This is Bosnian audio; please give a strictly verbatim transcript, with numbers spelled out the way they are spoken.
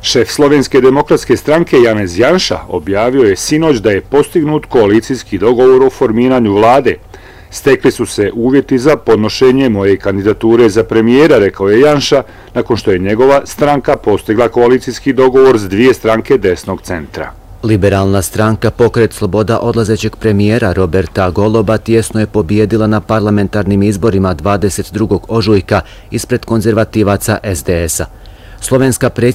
Šef Slovenske demokratske stranke Janez Janša objavio je sinoć da je postignut koalicijski dogovor o formiranju vlade. Stekli su se uvjeti za podnošenje moje kandidature za premijera, rekao je Janša, nakon što je njegova stranka postigla koalicijski dogovor s dvije stranke desnog centra. Liberalna stranka Pokret sloboda odlazećeg premijera Roberta Goloba tjesno je pobijedila na parlamentarnim izborima dvadeset drugog ožujka ispred konzervativaca S D S-a. Slovenska